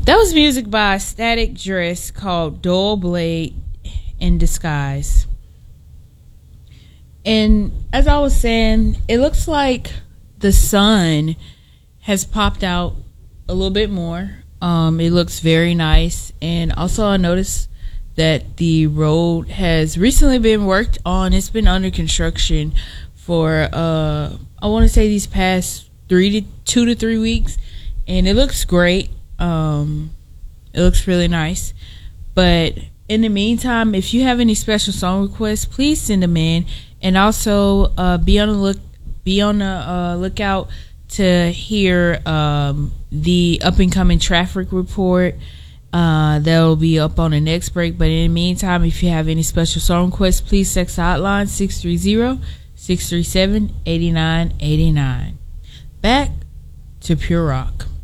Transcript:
That was music by Static Dress called Dull Blade in Disguise. And as I was saying, it looks like the sun has popped out a little bit more. It looks very nice. And also I noticed that the road has recently been worked on. It's been under construction for I want to say these past 2 to 3 weeks, and it looks great. It looks really nice. But in the meantime, if you have any special song requests, please send them in, and also be on the lookout to hear the up and coming traffic report. That will be up on the next break. But in the meantime, if you have any special song requests, please text the hotline 630-637-8989. Back to Pure Rock.